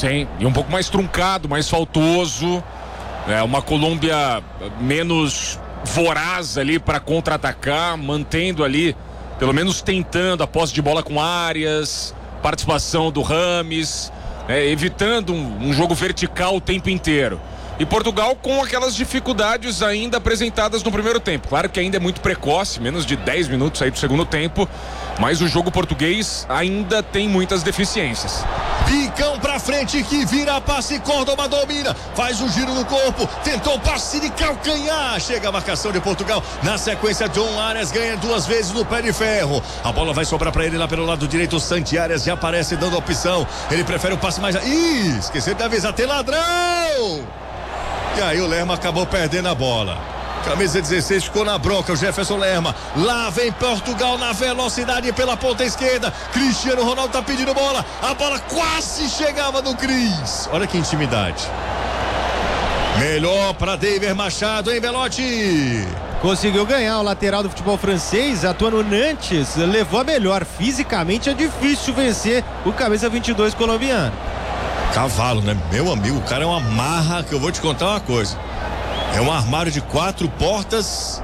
Sim, e um pouco mais truncado, mais faltoso. Uma Colômbia menos voraz ali para contra-atacar, mantendo ali, pelo menos tentando a posse de bola com Arias, participação do Rames, evitando um jogo vertical o tempo inteiro. E Portugal com aquelas dificuldades ainda apresentadas no primeiro tempo. Claro que ainda é muito precoce, menos de 10 minutos aí do segundo tempo, mas o jogo português ainda tem muitas deficiências. Picão pra frente que vira passe, Córdoba domina, faz o giro no corpo, tentou passe de calcanhar, chega a marcação de Portugal, na sequência John Arias ganha 2 vezes no pé de ferro, a bola vai sobrar pra ele lá pelo lado direito, o Santi Arias já aparece dando opção, ele prefere o passe mais... esqueceu de avisar, tem ladrão! E aí o Lerma acabou perdendo a bola. Camisa 16 ficou na bronca, o Jefferson Lerma. Lá vem Portugal na velocidade pela ponta esquerda. Cristiano Ronaldo tá pedindo bola. A bola quase chegava no Cris. Olha que intimidade. Melhor para David Machado, hein, Belotti? Conseguiu ganhar o lateral do futebol francês, atuando Nantes, levou a melhor. Fisicamente é difícil vencer o camisa 22 colombiano. Cavalo, né? Meu amigo, o cara é uma marra que eu vou te contar uma coisa. É um armário de 4 portas.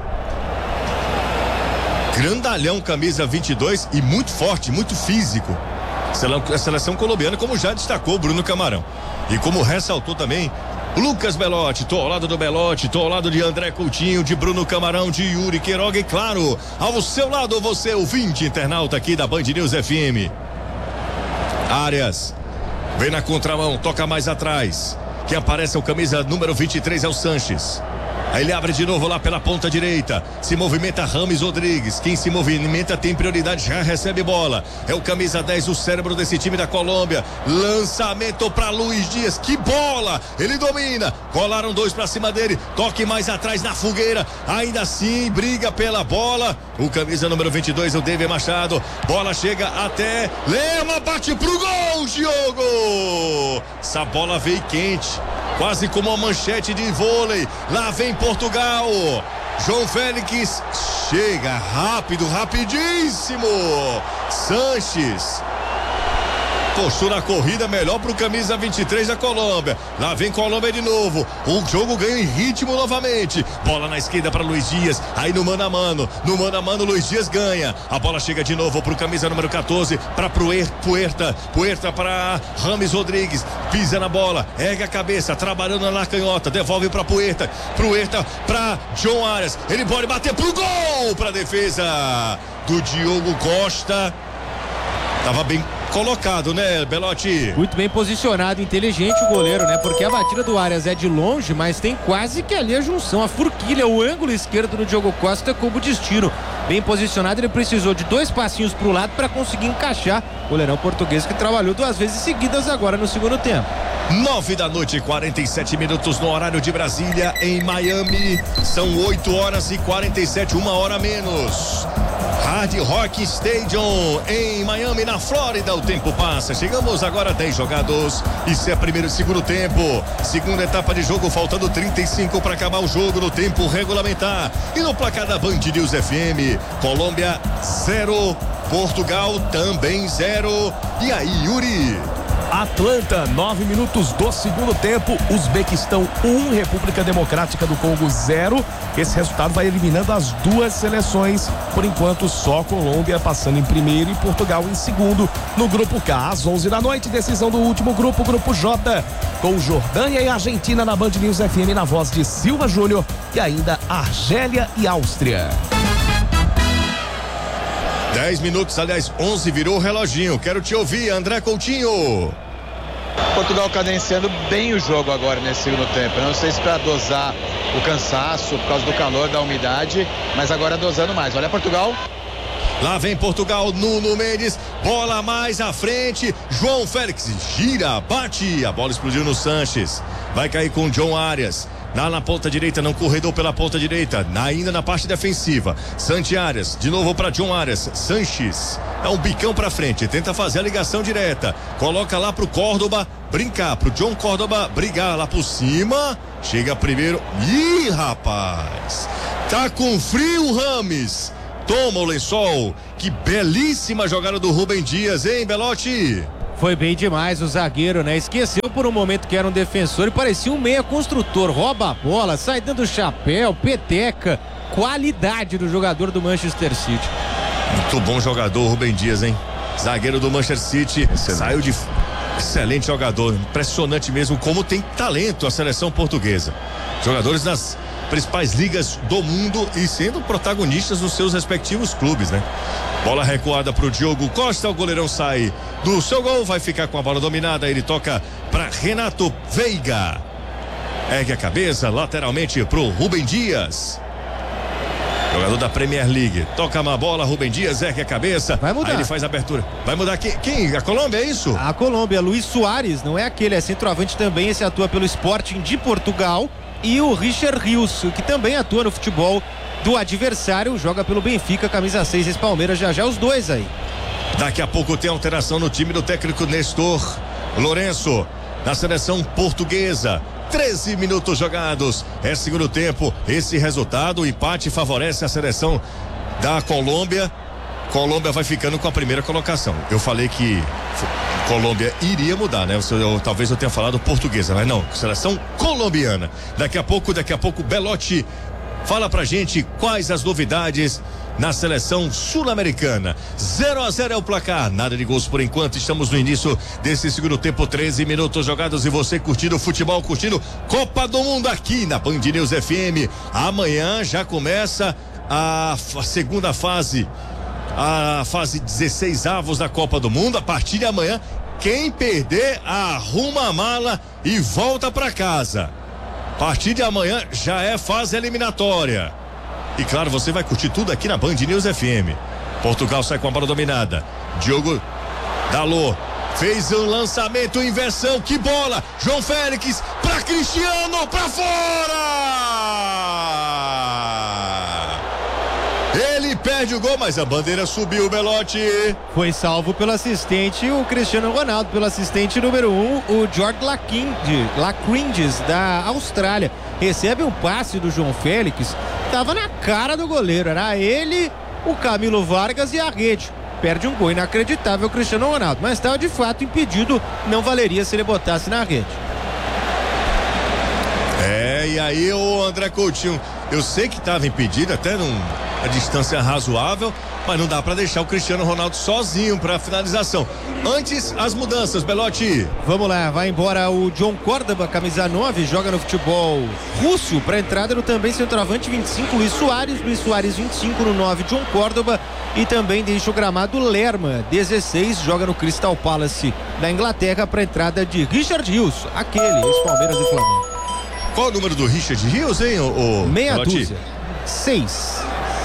Grandalhão, camisa 22 e muito forte, muito físico. A seleção colombiana, como já destacou Bruno Camarão. E como ressaltou também Lucas Belotti. Tô ao lado do Belotti, tô ao lado de André Coutinho, de Bruno Camarão, de Yuri Queiroga e claro, ao seu lado você, ouvinte internauta aqui da Band News FM. Arias vem na contramão, toca mais atrás. Quem aparece é o camisa número 23, é o Sanches. Aí ele abre de novo lá pela ponta direita. Se movimenta Rames Rodrigues. Quem se movimenta tem prioridade, já recebe bola. É o camisa 10, o cérebro desse time da Colômbia. Lançamento para Luiz Dias. Que bola! Ele domina. Colaram 2 para cima dele. Toque mais atrás na fogueira. Ainda assim, briga pela bola. O camisa número 22, o David Machado. Bola chega até Lema, bate pro gol, Diogo! Essa bola veio quente. Quase como uma manchete de vôlei. Lá vem Portugal. João Félix chega rápido, rapidíssimo. Sanches. Postura a corrida melhor pro camisa 23 da Colômbia. Lá vem Colômbia de novo. O jogo ganha em ritmo novamente. Bola na esquerda para Luiz Dias. Aí no mano a mano. No mano a mano, Luiz Dias ganha. A bola chega de novo pro camisa número 14. Para Puerta. Puerta para Rames Rodrigues. Pisa na bola. Ergue a cabeça. Trabalhando na canhota. Devolve para Puerta. Puerta para John Arias. Ele pode bater pro gol. Para defesa do Diogo Costa. Tava bem colocado, né, Belotti? Muito bem posicionado, inteligente o goleiro, né? Porque a batida do Arias é de longe, mas tem quase que ali a junção, a forquilha, o ângulo esquerdo do Diogo Costa como destino. Bem posicionado, ele precisou de 2 passinhos pro lado para conseguir encaixar o goleirão português que trabalhou 2 vezes seguidas agora no segundo tempo. 9 da noite, 47 minutos no horário de Brasília, em Miami. São 8 horas e 47, 1 hora menos. Hard Rock Stadium em Miami, na Flórida. O tempo passa, chegamos agora a 10 jogados. Isso é primeiro e segundo tempo. Segunda etapa de jogo, faltando 35 para acabar o jogo no tempo regulamentar. E no placar da Band News FM, Colômbia 0, Portugal também 0. E aí, Yuri? Atlanta, 9 minutos do segundo tempo, Uzbequistão 1, República Democrática do Congo 0. Esse resultado vai eliminando as 2 seleções. Por enquanto, só Colômbia passando em primeiro e Portugal em segundo no grupo K. Às 11 da noite, decisão do último grupo, grupo J, com Jordânia e Argentina na Band News FM na voz de Silva Júnior e ainda Argélia e Áustria. 10 minutos, aliás, 11 virou o reloginho. Quero te ouvir, André Coutinho. Portugal cadenciando bem o jogo agora nesse segundo tempo. Eu não sei se para dosar o cansaço por causa do calor, da umidade, mas agora dosando mais. Olha Portugal. Lá vem Portugal, Nuno Mendes, bola mais à frente, João Félix gira, bate, a bola explodiu no Sanches, vai cair com John Arias. Lá na ponta direita, não corredor pela ponta direita, ainda na parte defensiva. Santi Arias, de novo para John Arias. Sanches, é um bicão pra frente, tenta fazer a ligação direta. Coloca lá pro Córdoba brincar, pro John Córdoba brigar lá por cima. Chega primeiro. Ih, rapaz, tá com frio, Rames. Toma o lençol. Que belíssima jogada do Rubem Dias, hein, Belotti? Foi bem demais o zagueiro, né? Esqueceu por um momento que era um defensor e parecia um meia construtor. Rouba a bola, sai dando chapéu, peteca. Qualidade do jogador do Manchester City. Muito bom jogador, Rubem Dias, hein? Zagueiro do Manchester City. Saiu de... Excelente jogador. Impressionante mesmo como tem talento a seleção portuguesa. Jogadores das principais ligas do mundo e sendo protagonistas nos seus respectivos clubes, né? Bola recuada pro Diogo Costa, o goleirão sai do seu gol, vai ficar com a bola dominada, ele toca para Renato Veiga. Ergue a cabeça lateralmente pro Rubem Dias. Jogador da Premier League. Toca uma bola, Rubem Dias, ergue a cabeça. Vai mudar. Aí ele faz a abertura. Vai mudar quem? A Colômbia, é isso? A Colômbia, Luiz Soares, não é aquele, é centroavante também, esse atua pelo Sporting de Portugal. E o Richard Rios, que também atua no futebol do adversário, joga pelo Benfica, camisa 6, esse Palmeiras, já os dois aí. Daqui a pouco tem alteração no time do técnico Nestor Lourenço, na seleção portuguesa. 13 minutos jogados, é segundo tempo. Esse resultado, o empate favorece a seleção da Colômbia. Colômbia vai ficando com a primeira colocação. Eu falei que Colômbia iria mudar, né? Talvez eu tenha falado portuguesa, mas não, seleção colombiana. Daqui a pouco, Belotti fala pra gente quais as novidades na seleção sul-americana. 0-0 é o placar, nada de gols por enquanto. Estamos no início desse segundo tempo, 13 minutos jogados e você curtindo futebol, curtindo Copa do Mundo aqui na Band News FM. Amanhã já começa a segunda fase, a fase 16 avos da Copa do Mundo. A partir de amanhã, quem perder arruma a mala e volta pra casa. A partir de amanhã já é fase eliminatória. E claro, você vai curtir tudo aqui na Band News FM. Portugal sai com a bola dominada. Diogo Dalot fez um lançamento, inversão, que bola! João Félix pra Cristiano, pra fora! Ele perde o gol, mas a bandeira subiu, Belotti. Foi salvo pelo assistente, o Cristiano Ronaldo, pelo assistente número 1, o George Lacringes, da Austrália. Recebe um passe do João Félix, tava na cara do goleiro, era ele, o Camilo Vargas e a rede. Perde um gol inacreditável o Cristiano Ronaldo, mas estava de fato impedido, não valeria se ele botasse na rede. E aí o André Coutinho, eu sei que estava impedido até a distância razoável, mas não dá para deixar o Cristiano Ronaldo sozinho para finalização. Antes, as mudanças, Belotti. Vamos lá, vai embora o John Córdoba, camisa 9, joga no futebol russo, para entrada no também centroavante 25, Luiz Soares 25 no 9, John Córdoba, e também deixa o gramado Lerma, 16, joga no Crystal Palace da Inglaterra, para entrada de Richard Rios, aquele, ex-Palmeiras e Flamengo. Qual o número do Richard Rios, hein, meia dúzia, 6.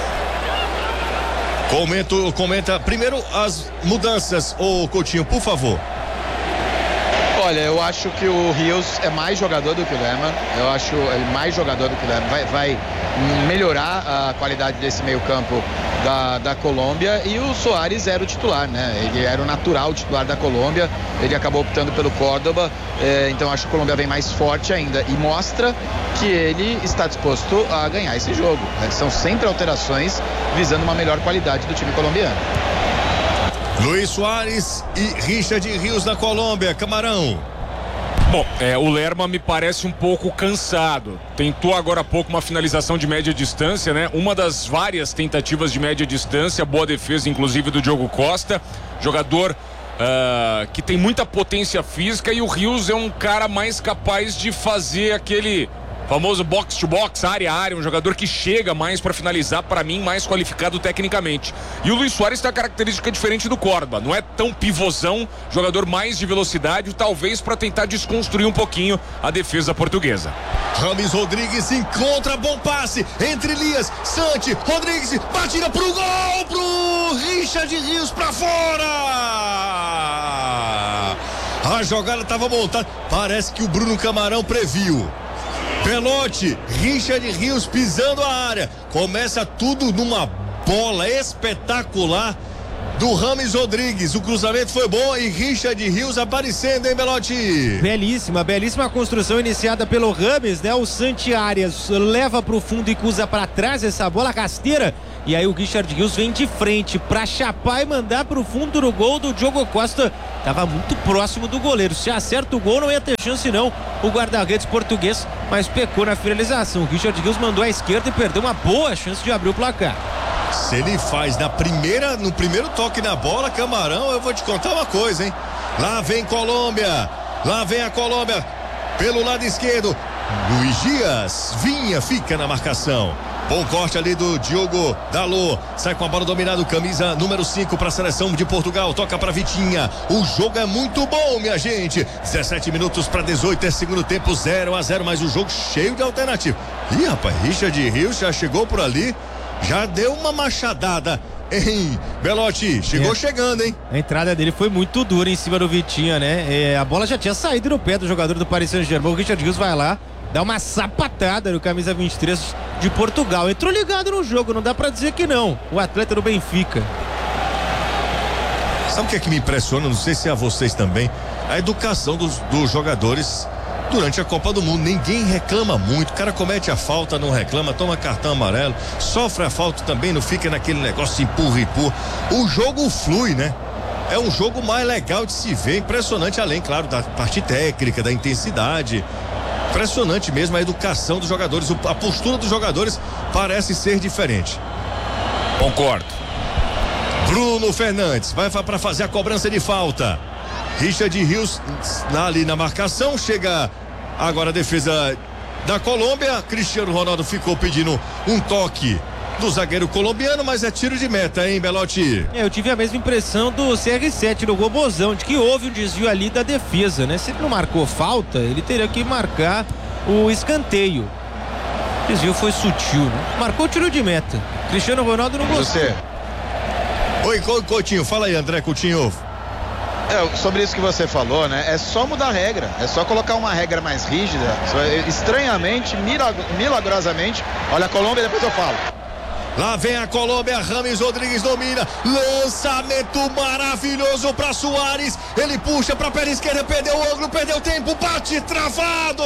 Comenta primeiro as mudanças, Coutinho, por favor. Olha, eu acho que o Rios é mais jogador do que o Lerma. Eu acho ele mais jogador do que o Lerma. Vai melhorar a qualidade desse meio-campo da Colômbia. E o Soares era o titular, né? Ele era o natural titular da Colômbia. Ele acabou optando pelo Córdoba. Então acho que a Colômbia vem mais forte ainda e mostra que ele está disposto a ganhar esse jogo. São sempre alterações visando uma melhor qualidade do time colombiano. Luiz Soares e Richard Rios da Colômbia, Camarão. Bom, o Lerma me parece um pouco cansado. Tentou agora há pouco uma finalização de média distância, né? Uma das várias tentativas de média distância, boa defesa inclusive do Diogo Costa, jogador que tem muita potência física, e o Rios é um cara mais capaz de fazer aquele famoso box to box, área a área, um jogador que chega mais para finalizar, para mim mais qualificado tecnicamente. E o Luiz Soares tem a característica diferente do Córdoba, não é tão pivôzão, jogador mais de velocidade, talvez para tentar desconstruir um pouquinho a defesa portuguesa. Rames Rodrigues encontra bom passe entre Elias, Santi, Rodrigues, batida pro gol, pro Richard Rios pra fora. A jogada estava montada, parece que o Bruno Camarão previu. Belotti, Richard Rios pisando a área, começa tudo numa bola espetacular do Rames Rodrigues, o cruzamento foi bom e Richard Rios aparecendo, hein, Belotti? Belíssima construção iniciada pelo Rames, né? O Santi Arias leva pro fundo e cruza para trás essa bola rasteira E aí o Richard Rios vem de frente pra chapar e mandar pro fundo do gol do Diogo Costa. Tava muito próximo do goleiro. Se acerta o gol, não ia ter chance não. O guarda-redes português, mas pecou na finalização. O Richard Rios mandou à esquerda e perdeu uma boa chance de abrir o placar. Se ele faz no primeiro toque na bola, Camarão, eu vou te contar uma coisa, hein? Lá vem Colômbia. Lá vem a Colômbia. Pelo lado esquerdo. Luiz Dias. Vinha, fica na marcação. Bom corte ali do Diogo Dalot. Sai com a bola dominada, camisa número 5 para a seleção de Portugal. Toca para Vitinha. O jogo é muito bom, minha gente. 17 minutos para 18, é segundo tempo, 0-0, mas o jogo cheio de alternativa. Ih, rapaz, Richard Rios já chegou por ali, já deu uma machadada em Belotti. Chegou chegando, hein? A entrada dele foi muito dura em cima do Vitinha, né? A bola já tinha saído no pé do jogador do Paris Saint-Germain. O Richard Rios vai lá, dá uma sapatada no camisa 23 de Portugal. Entrou ligado no jogo, não dá pra dizer que não. O atleta do Benfica. Sabe o que me impressiona? Não sei se é a vocês também. A educação dos jogadores durante a Copa do Mundo. Ninguém reclama muito. O cara comete a falta, não reclama, toma cartão amarelo, sofre a falta também, não fica naquele negócio de empurra. O jogo flui, né? É um jogo mais legal de se ver. Impressionante, além, claro, da parte técnica, da intensidade. Impressionante mesmo a educação dos jogadores, a postura dos jogadores parece ser diferente. Concordo. Bruno Fernandes vai para fazer a cobrança de falta. Richard Rios ali na marcação, chega agora a defesa da Colômbia. Cristiano Ronaldo ficou pedindo um toque do zagueiro colombiano, mas é tiro de meta, hein, Belotti? Eu tive a mesma impressão do CR7, do Robozão, de que houve um desvio ali da defesa, né? Se ele não marcou falta, ele teria que marcar o escanteio. O desvio foi sutil, né? Marcou o tiro de meta. Cristiano Ronaldo não gostou. Oi, Coutinho, fala aí, André Coutinho. Sobre isso que você falou, né? É só mudar a regra, é só colocar uma regra mais rígida. Estranhamente, milagrosamente, olha a Colômbia, depois eu falo. Lá vem a Colômbia, Rames Rodrigues domina, lançamento maravilhoso para Suárez, ele puxa para a perna esquerda, perdeu o ângulo, perdeu tempo, bate travado.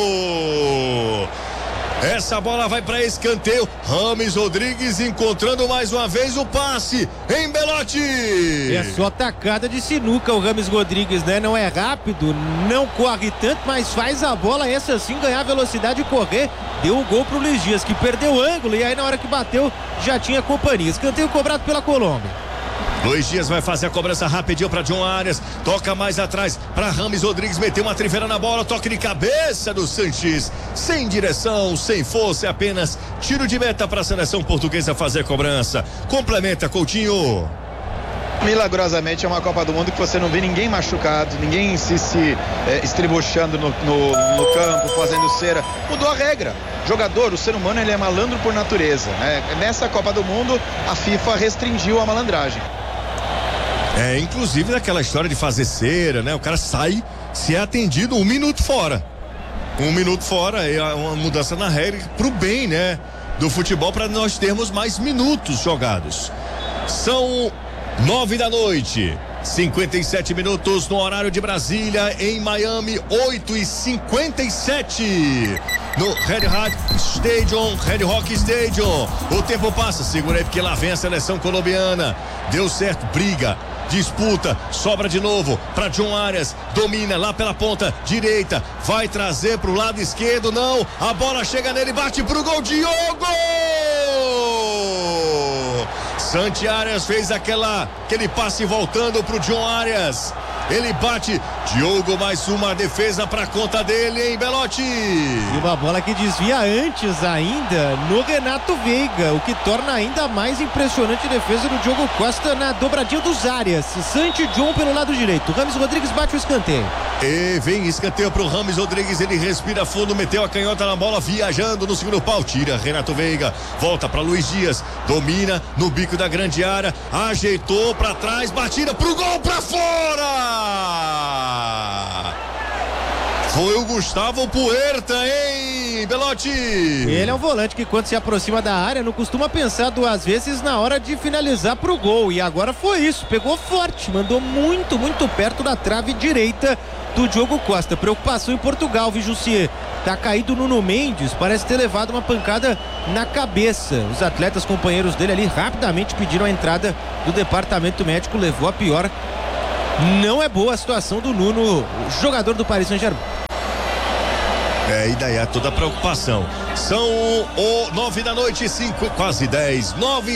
Essa bola vai para escanteio. Rames Rodrigues encontrando mais uma vez o passe em Belotti. É só tacada de sinuca o Rames Rodrigues, né? Não é rápido, não corre tanto, mas faz a bola essa sim ganhar velocidade e correr. Deu o gol pro Luiz Dias, que perdeu o ângulo e aí na hora que bateu já tinha companhia. Escanteio cobrado pela Colômbia. Luiz Dias vai fazer a cobrança rapidinho para John Arias, toca mais atrás para Rames Rodrigues, meteu uma trivela na bola, toque de cabeça do Sanches, sem direção, sem força, é apenas tiro de meta para a seleção portuguesa fazer a cobrança. Complementa, Coutinho. Milagrosamente é uma Copa do Mundo que você não vê ninguém machucado, ninguém se estribuchando no campo, fazendo cera. Mudou a regra. Jogador, o ser humano, ele é malandro por natureza, né? Nessa Copa do Mundo a FIFA restringiu a malandragem. Inclusive naquela história de fazer cera, né? O cara sai, se é atendido 1 minuto fora. 1 minuto fora é uma mudança na regra pro bem, né? Do futebol, para nós termos mais minutos jogados. São 9 da noite, 57 minutos no horário de Brasília, em Miami, 8h57 no Red Rock Stadium. O tempo passa, segura aí porque lá vem a seleção colombiana. Deu certo, briga, disputa, sobra de novo para John Arias, domina lá pela ponta direita, vai trazer pro lado esquerdo, não, a bola chega nele, bate pro gol, Diogo! Santi Arias fez aquele passe voltando pro John Arias. Ele bate, Diogo, mais uma defesa pra conta dele, hein, Belotti? E uma bola que desvia antes ainda no Renato Veiga, o que torna ainda mais impressionante a defesa do Diogo Costa na dobradinha dos Arias. Santi John pelo lado direito, Rames Rodrigues bate o escanteio. E vem escanteio pro Rames Rodrigues, ele respira fundo, meteu a canhota na bola, viajando no segundo pau, tira Renato Veiga, volta pra Luiz Dias, domina no bico da grande área, ajeitou pra trás, batida pro gol, pra fora! Foi o Gustavo Puerta, hein, Belotti? Ele é um volante que quando se aproxima da área não costuma pensar 2 vezes na hora de finalizar pro gol, e agora foi isso, pegou forte, mandou muito perto da trave direita do Diogo Costa. Preocupação em Portugal, viu, Jussier? Tá caído o Nuno Mendes, parece ter levado uma pancada na cabeça. Os atletas companheiros dele ali rapidamente pediram a entrada do departamento médico, levou a pior. Não é boa a situação do Nuno, jogador do Paris Saint-Germain. E daí há toda a preocupação. São 9 da noite, 5, quase 10,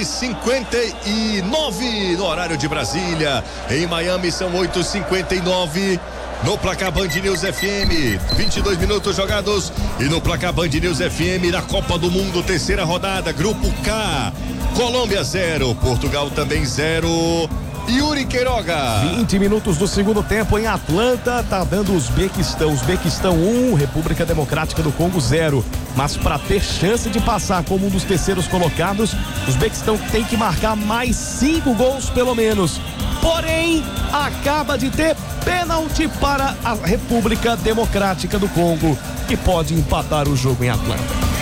9h59 no horário de Brasília. Em Miami são 8h59. No placar Band News FM, 22 minutos jogados. E no placar Band News FM, na Copa do Mundo, terceira rodada, Grupo K. Colômbia 0, Portugal também 0. Yuri Queiroga. 20 minutos do segundo tempo em Atlanta, tá dando Uzbequistão 1, República Democrática do Congo 0. Mas para ter chance de passar como um dos terceiros colocados, o Uzbequistão tem que marcar mais 5 gols pelo menos. Porém, acaba de ter pênalti para a República Democrática do Congo, que pode empatar o jogo em Atlanta.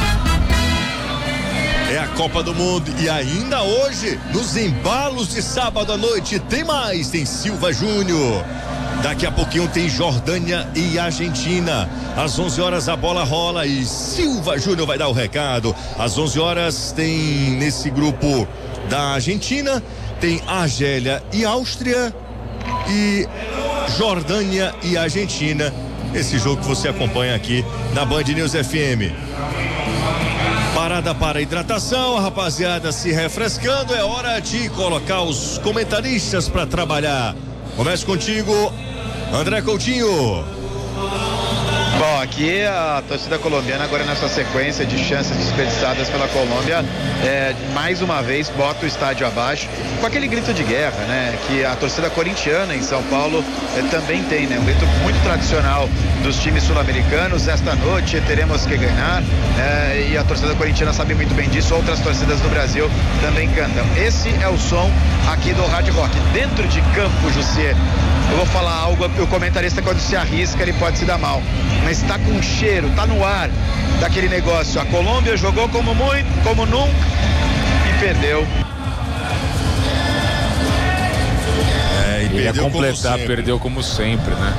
É a Copa do Mundo e ainda hoje, nos embalos de sábado à noite, tem mais, tem Silva Júnior. Daqui a pouquinho tem Jordânia e Argentina. Às 11 horas a bola rola e Silva Júnior vai dar o recado. Às 11 horas tem nesse grupo da Argentina, tem Argélia e Áustria e Jordânia e Argentina. Esse jogo que você acompanha aqui na Band News FM. Parada para hidratação, a rapaziada se refrescando, é hora de colocar os comentaristas para trabalhar. Começa contigo, André Coutinho. Bom, aqui a torcida colombiana agora nessa sequência de chances desperdiçadas pela Colômbia, mais uma vez bota o estádio abaixo com aquele grito de guerra, né? Que a torcida corintiana em São Paulo também tem, né? Um grito muito tradicional dos times sul-americanos. Esta noite teremos que ganhar, e a torcida corintiana sabe muito bem disso. Outras torcidas do Brasil também cantam. Esse é o som aqui do Hard Rock. Dentro de campo, Jussier, eu vou falar algo, o comentarista quando se arrisca ele pode se dar mal, mas tá com cheiro, tá no ar daquele negócio. A Colômbia jogou como nunca e perdeu. E ia completar, perdeu como sempre, né?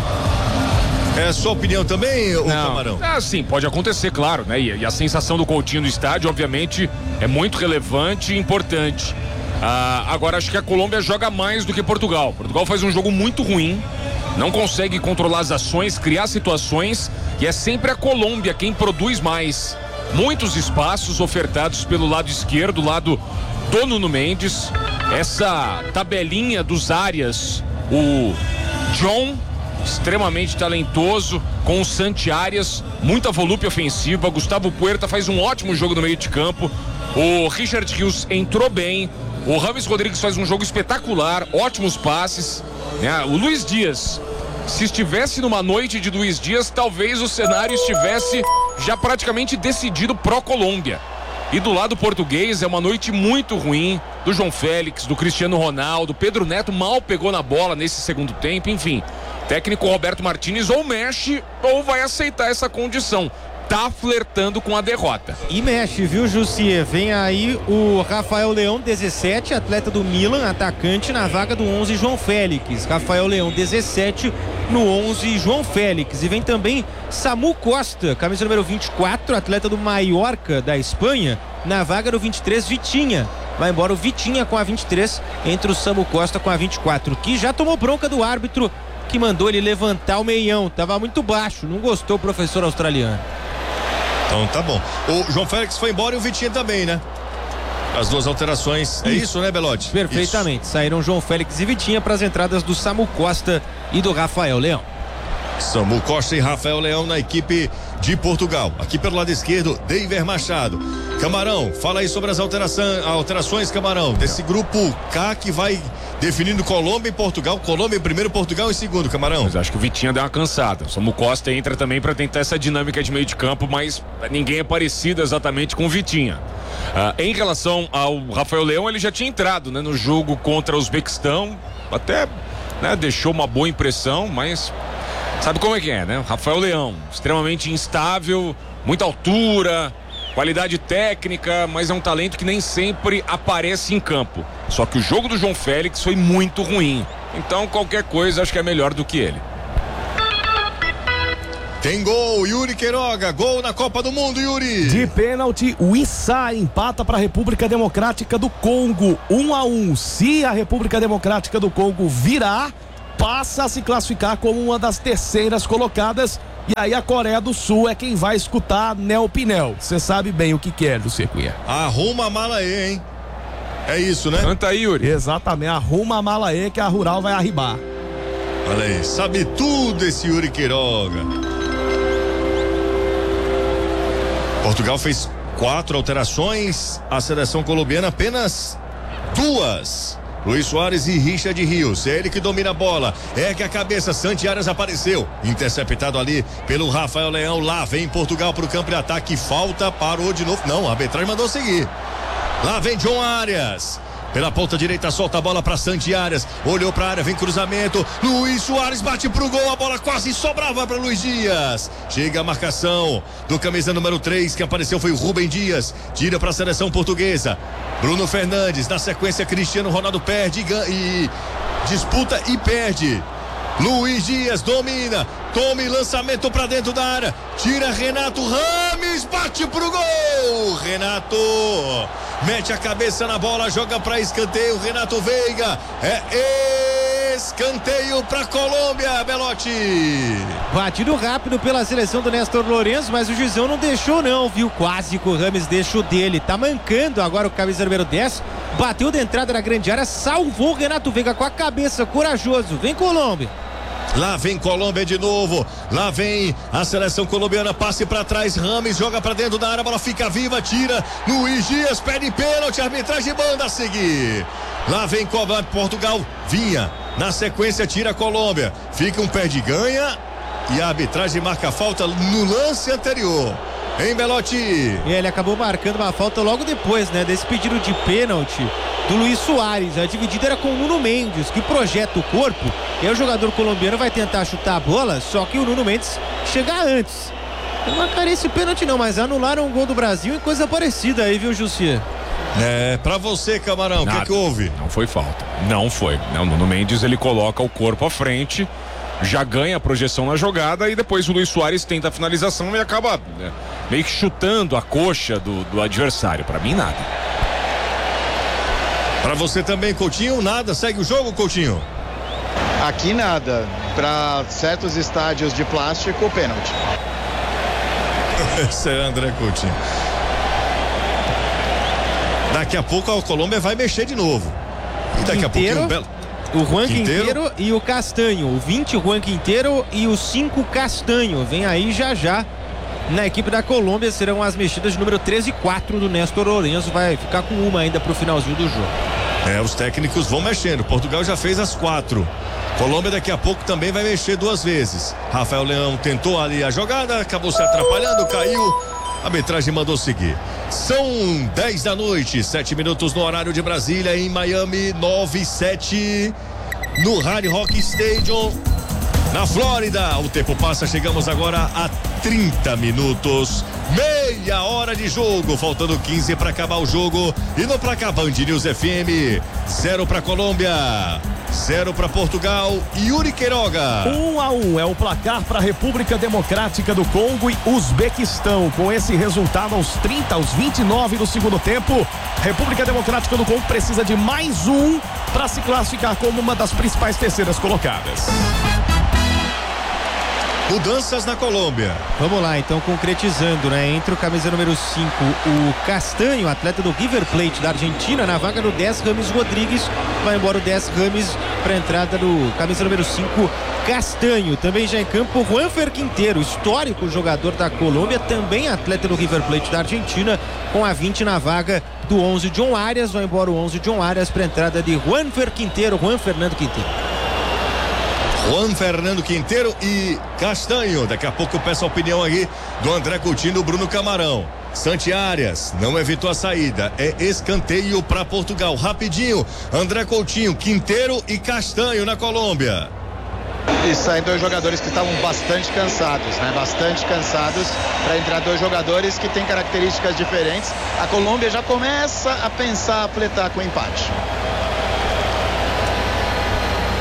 É a sua opinião também, ô Camarão? Sim, pode acontecer, claro, né? E a sensação do Coutinho no estádio, obviamente, é muito relevante e importante. Agora, acho que a Colômbia joga mais do que Portugal. Portugal faz um jogo muito ruim, não consegue controlar as ações, criar situações, e é sempre a Colômbia quem produz mais. Muitos espaços ofertados pelo lado esquerdo, lado do Nuno Mendes. Essa tabelinha dos áreas, o John, extremamente talentoso, com o Santi Arias, muita volúpia ofensiva. Gustavo Puerta faz um ótimo jogo no meio de campo. O Richard Hughes entrou bem. O Rames Rodrigues faz um jogo espetacular, ótimos passes, né? O Luiz Dias, se estivesse numa noite de Luiz Dias, talvez o cenário estivesse já praticamente decidido pró-Colômbia. E do lado português é uma noite muito ruim do João Félix, do Cristiano Ronaldo. Pedro Neto mal pegou na bola nesse segundo tempo. Enfim, técnico Roberto Martínez ou mexe ou vai aceitar essa condição. Tá flertando com a derrota. E mexe, viu, Jussier? Vem aí o Rafael Leão, 17, atleta do Milan, atacante, na vaga do 11, João Félix. Rafael Leão, 17, no 11, João Félix. E vem também Samu Costa, camisa número 24, atleta do Mallorca, da Espanha, na vaga do 23, Vitinha. Vai embora o Vitinha com a 23, entre o Samu Costa com a 24, que já tomou bronca do árbitro, que mandou ele levantar o meião. Tava muito baixo, não gostou o professor australiano. Então tá bom. O João Félix foi embora e o Vitinha também, né? As duas alterações. É isso, né, Belotti? Perfeitamente. Isso. Saíram João Félix e Vitinha para as entradas do Samu Costa e do Rafael Leão. Samu Costa e Rafael Leão na equipe de Portugal. Aqui pelo lado esquerdo, Deiver Machado. Camarão, fala aí sobre as alterações, Camarão, desse grupo K que vai definindo Colômbia e Portugal. Colômbia em primeiro, Portugal em segundo, Camarão. Mas acho que o Vitinha deu uma cansada. O Samu Costa entra também para tentar essa dinâmica de meio de campo, mas ninguém é parecido exatamente com o Vitinha. Em relação ao Rafael Leão, ele já tinha entrado, né, no jogo contra o Uzbequistão, até, né, deixou uma boa impressão, mas sabe como é que é, né? Rafael Leão, extremamente instável, muita altura, qualidade técnica, mas é um talento que nem sempre aparece em campo. Só que o jogo do João Félix foi muito ruim. Então qualquer coisa acho que é melhor do que ele. Tem gol, Yuri Queiroga, gol na Copa do Mundo, Yuri. De pênalti, o Issa empata para a República Democrática do Congo, 1-1. Se a República Democrática do Congo virar, passa a se classificar como uma das terceiras colocadas. E aí a Coreia do Sul é quem vai escutar Nel Pinel. Você sabe bem o que quer, Luciano Cunha. Arruma a mala aí, hein? É isso, né? Canta aí, Yuri. Exatamente, arruma a mala aí que a Rural vai arribar. Olha aí, sabe tudo esse Yuri Queiroga. Portugal fez 4 alterações, a seleção colombiana apenas 2. Luiz Soares e Richard Rios, é ele que domina a bola, ergue a cabeça, Santi Arias apareceu, interceptado ali pelo Rafael Leão, lá vem Portugal pro campo de ataque, falta, parou de novo, não, a arbitragem mandou seguir, lá vem John Arias, pela ponta direita solta a bola para Santi Arias, olhou pra área, vem cruzamento, Luiz Soares bate pro gol, a bola quase sobrava para Luiz Dias, chega a marcação do camisa número 3, que apareceu foi o Rubem Dias, tira para a seleção portuguesa, Bruno Fernandes, na sequência Cristiano Ronaldo perde e disputa e perde, Luiz Dias domina, tome lançamento para dentro da área, tira Renato Rames, bate pro gol, Renato mete a cabeça na bola, joga para escanteio, Renato Veiga, é escanteio para Colômbia, Belotti. Batido rápido pela seleção do Néstor Lourenço, mas o juizão não deixou não, viu? Quase que o Rames deixou dele, tá mancando agora o camisa número 10, bateu de entrada na grande área, salvou o Renato Veiga com a cabeça, corajoso, vem Colômbia. Lá vem Colômbia de novo, lá vem a seleção colombiana, passe para trás, Rames joga para dentro da área, a bola fica viva, tira, Luiz Dias pede pênalti, arbitragem manda a seguir. Lá vem Portugal, vinha, na sequência tira a Colômbia, fica um pé de ganha e a arbitragem marca a falta no lance anterior. Hein, Belotti? E ele acabou marcando uma falta logo depois, né? Desse pedido de pênalti do Luiz Soares. A dividida era com o Nuno Mendes, que projeta o corpo. E aí o jogador colombiano vai tentar chutar a bola, só que o Nuno Mendes chega antes. Não marcaram esse pênalti não, mas anularam um gol do Brasil e coisa parecida aí, viu, Jussi? É, pra você, Camarão, o que houve? Não foi falta, não foi. O Nuno Mendes, ele coloca o corpo à frente, já ganha a projeção na jogada e depois o Luiz Soares tenta a finalização e acaba meio que chutando a coxa do adversário. Pra mim, nada. Pra você também, Coutinho, nada? Segue o jogo, Coutinho? Aqui nada. Pra certos estádios de plástico, pênalti. Esse é André Coutinho. Daqui a pouco a Colômbia vai mexer de novo. E daqui a pouquinho o Juan Quinteiro e o Castanho. O 20 Juan Quinteiro e o 5 Castanho. Vem aí já. Na equipe da Colômbia serão as mexidas de número 13 e 4 do Néstor Lourenço. Vai ficar com uma ainda pro finalzinho do jogo. Os técnicos vão mexendo. Portugal já fez as 4. Colômbia daqui a pouco também vai mexer 2 vezes. Rafael Leão tentou ali a jogada, acabou se atrapalhando, caiu. A arbitragem mandou seguir. São 10 da noite, 7 minutos no horário de Brasília, em Miami, 9-7, no Hard Rock Stadium, na Flórida. O tempo passa, chegamos agora a 30 minutos, meia hora de jogo, faltando 15 para acabar o jogo. E no placar Band News FM, 0 para Colômbia, 0 para Portugal e Yuri Queiroga. 1-1 é o placar para a República Democrática do Congo e Uzbequistão. Com esse resultado aos 29 do segundo tempo, a República Democrática do Congo precisa de mais um para se classificar como uma das principais terceiras colocadas. Mudanças na Colômbia. Vamos lá, então, concretizando, né? Entre o camisa número 5, o Castanho, atleta do River Plate da Argentina, na vaga do 10, Rames Rodrigues. Vai embora o 10, Rames, para a entrada do camisa número 5, Castanho. Também já em campo, Juanfer Quinteiro, histórico jogador da Colômbia, também atleta do River Plate da Argentina, com a 20 na vaga do 11, John Arias. Vai embora o 11, John Arias, para a entrada de Juanfer Quinteiro, Juan Fernando Quinteiro. Juan Fernando Quinteiro e Castanho. Daqui a pouco eu peço a opinião aqui do André Coutinho e do Bruno Camarão. Santi Arias não evitou a saída, é escanteio para Portugal. Rapidinho, André Coutinho, Quinteiro e Castanho na Colômbia. E saem 2 jogadores que estavam bastante cansados, né? Bastante cansados, para entrar 2 jogadores que têm características diferentes. A Colômbia já começa a pensar, a pletar com o empate.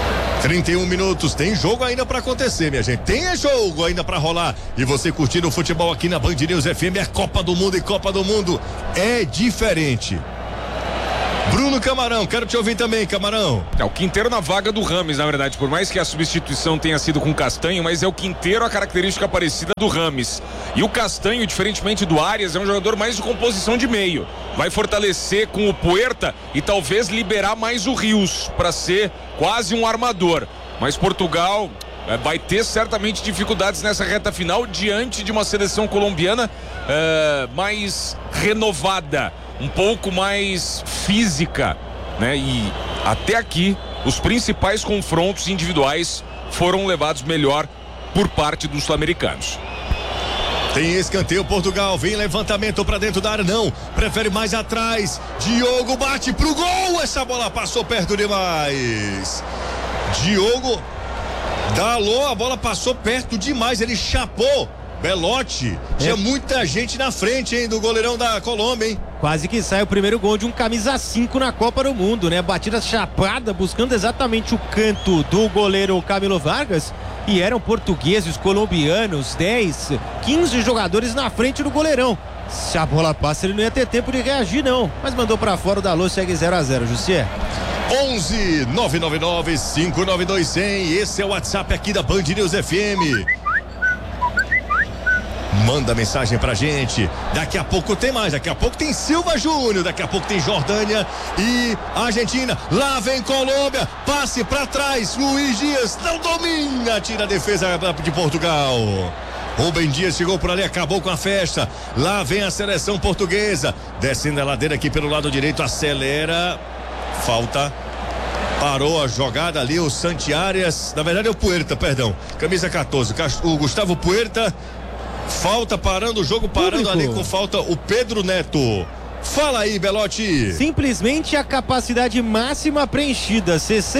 31 minutos, tem jogo ainda pra acontecer, minha gente. Tem jogo ainda pra rolar. E você curtindo o futebol aqui na Band News FM, é Copa do Mundo, e Copa do Mundo é diferente. Bruno Camarão, quero te ouvir também, Camarão. É o Quinteiro na vaga do Rames, na verdade, por mais que a substituição tenha sido com Castanho, mas é o Quinteiro a característica parecida do Rames. E o Castanho, diferentemente do Arias, é um jogador mais de composição de meio. Vai fortalecer com o Puerta e talvez liberar mais o Rios para ser quase um armador. Mas Portugal vai ter certamente dificuldades nessa reta final diante de uma seleção colombiana mais renovada, um pouco mais física, né? E até aqui os principais confrontos individuais foram levados melhor por parte dos sul-americanos. Tem escanteio, Portugal, vem levantamento pra dentro da área, não, prefere mais atrás, Diogo bate pro gol, essa bola passou perto demais, Diogo Dalot, a bola passou perto demais, ele chapou, Belotti, tinha muita gente na frente, hein, do goleirão da Colômbia, hein. Quase que sai o primeiro gol de um camisa 5 na Copa do Mundo, né? Batida chapada, buscando exatamente o canto do goleiro Camilo Vargas. E eram portugueses, colombianos, 10, 15 jogadores na frente do goleirão. Se a bola passa, ele não ia ter tempo de reagir, não. Mas mandou pra fora, o Dalot segue 0-0, José. 11 999 592 100. Esse é o WhatsApp aqui da Band News FM. Manda mensagem pra gente. Daqui a pouco tem mais. Daqui a pouco tem Silva Júnior. Daqui a pouco tem Jordânia e Argentina. Lá vem Colômbia. Passe pra trás. Luiz Dias não domina. Tira a defesa de Portugal. Rubem Dias chegou por ali, acabou com a festa. Lá vem a seleção portuguesa. Descendo a ladeira aqui pelo lado direito. Acelera. Falta. Parou a jogada ali o Santi Arias. Na verdade é o Puerta, perdão. Camisa 14. O Gustavo Puerta. Falta, parando o jogo, parando ali com falta o Pedro Neto. Fala aí, Belotti. Simplesmente a capacidade máxima preenchida,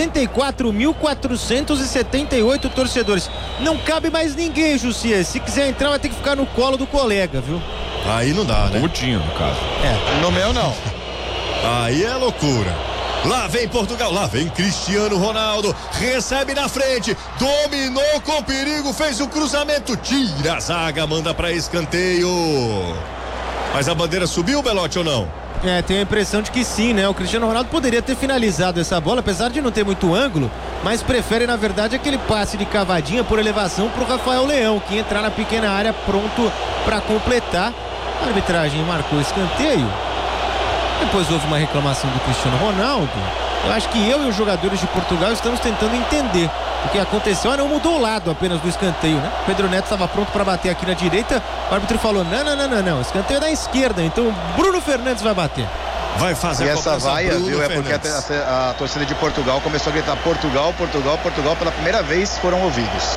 64.478 torcedores. Não cabe mais ninguém, Jussier. Se quiser entrar, vai ter que ficar no colo do colega, viu? Aí não dá, né? Coutinho, no caso. No meu não. Aí é loucura. Lá vem Portugal, lá vem Cristiano Ronaldo, recebe na frente, dominou com perigo, fez o cruzamento, tira a zaga, manda pra escanteio. Mas a bandeira subiu, Belotti, ou não? Tenho a impressão de que sim, né? O Cristiano Ronaldo poderia ter finalizado essa bola, apesar de não ter muito ângulo, mas prefere, na verdade, aquele passe de cavadinha por elevação pro Rafael Leão, que entrar na pequena área pronto pra completar. A arbitragem marcou escanteio. Depois houve uma reclamação do Cristiano Ronaldo. Eu acho que eu e os jogadores de Portugal estamos tentando entender o que aconteceu. Não mudou o lado apenas do escanteio, né? O Pedro Neto estava pronto para bater aqui na direita. O árbitro falou: não. Escanteio é da esquerda. Então Bruno Fernandes vai bater. Vai fazer e essa vaia, Bruno viu? Fernandes. É porque a torcida de Portugal começou a gritar Portugal. Pela primeira vez foram ouvidos.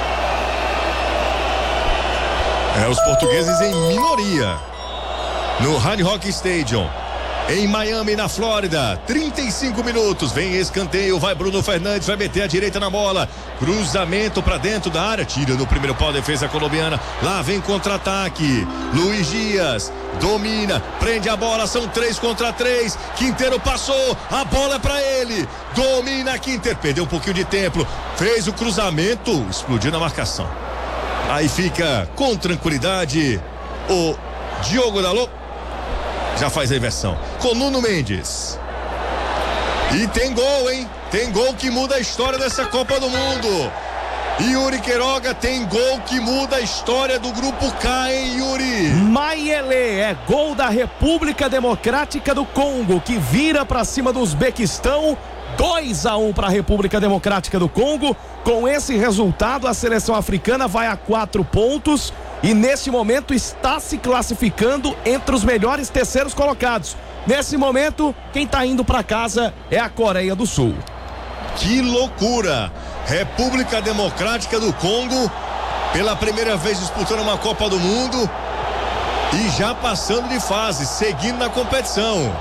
Os portugueses em minoria no Hard Rock Stadium. Em Miami, na Flórida, 35 minutos, vem escanteio, vai Bruno Fernandes, vai meter a direita na bola, cruzamento pra dentro da área, tira no primeiro pau a defesa colombiana, lá vem contra-ataque, Luiz Dias, domina, prende a bola, são 3 contra 3, Quinteiro passou, a bola é pra ele, domina Quinteiro, perdeu um pouquinho de tempo, fez o cruzamento, explodiu na marcação, aí fica com tranquilidade o Diogo Dalot. Já faz a inversão com Nuno Mendes. E tem gol, hein? Tem gol que muda a história dessa Copa do Mundo. Yuri Queiroga tem gol que muda a história do grupo K, hein, Yuri? Mayele, é gol da República Democrática do Congo, que vira pra cima do Uzbequistão. 2-1 para a República Democrática do Congo. Com esse resultado, a seleção africana vai a 4 pontos e nesse momento está se classificando entre os melhores terceiros colocados. Nesse momento, quem está indo para casa é a Coreia do Sul. Que loucura! República Democrática do Congo, pela primeira vez disputando uma Copa do Mundo e já passando de fase, seguindo na competição.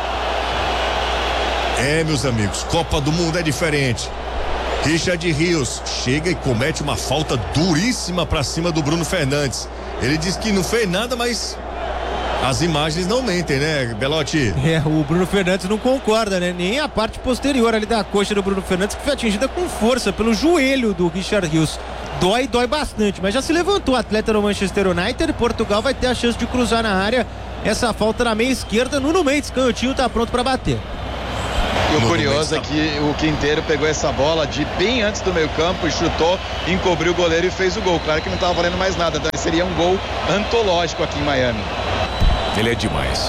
Meus amigos, Copa do Mundo é diferente. Richard Rios chega e comete uma falta duríssima pra cima do Bruno Fernandes. Ele diz que não fez nada, mas As imagens não mentem, né, Belotti? O Bruno Fernandes não concorda, né? Nem a parte posterior ali da coxa do Bruno Fernandes, que foi atingida com força pelo joelho do Richard Rios. Dói bastante, mas já se levantou o atleta do Manchester United. Portugal vai ter a chance de cruzar na área. Essa falta na meia esquerda. Nuno Mendes, canhotinho, tá pronto para bater. E o curioso é que o Quinteiro pegou essa bola de bem antes do meio campo e chutou, encobriu o goleiro e fez o gol. Claro que não estava valendo mais nada, então seria um gol antológico aqui em Miami. Ele é demais.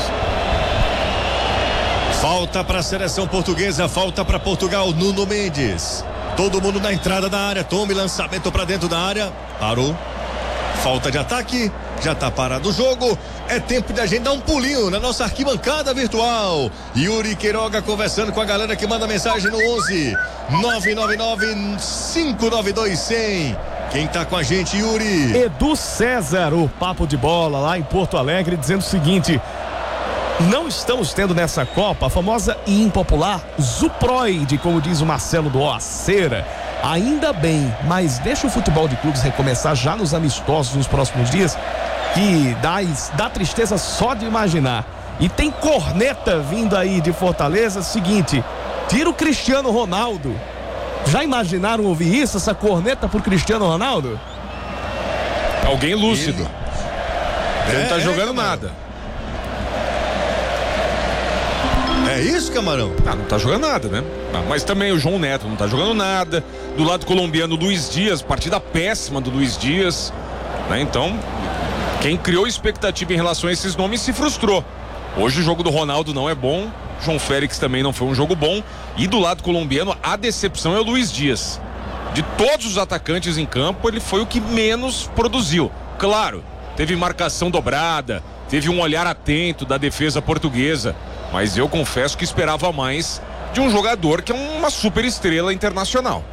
Falta para a seleção portuguesa, falta para Portugal. Nuno Mendes. Todo mundo na entrada da área. Tome lançamento para dentro da área. Parou. Falta de ataque. Já tá parado o jogo. É tempo de a gente dar um pulinho na nossa arquibancada virtual. Yuri Queiroga conversando com a galera que manda mensagem no 11 999 592 100. Quem tá com a gente, Yuri? Edu César, o Papo de Bola lá em Porto Alegre, dizendo o seguinte: não estamos tendo nessa Copa a famosa e impopular Zuproide, como diz o Marcelo do Oaceira. Ainda bem, mas deixa o futebol de clubes recomeçar já nos amistosos nos próximos dias, que dá tristeza só de imaginar. E tem corneta vindo aí de Fortaleza. Seguinte, tira o Cristiano Ronaldo. Já imaginaram ouvir isso, essa corneta pro Cristiano Ronaldo? Alguém lúcido. Ele não tá jogando nada. É isso, Camarão? Não tá jogando nada, né? Mas também o João Neto não tá jogando nada. Do lado colombiano, Luiz Dias, partida péssima do Luiz Dias, né? Então, quem criou expectativa em relação a esses nomes se frustrou. Hoje o jogo do Ronaldo não é bom. João Félix também não foi um jogo bom. E do lado colombiano, a decepção é o Luiz Dias. De todos os atacantes em campo, ele foi o que menos produziu. Claro, teve marcação dobrada, teve um olhar atento da defesa portuguesa, mas eu confesso que esperava mais de um jogador que é uma super estrela internacional.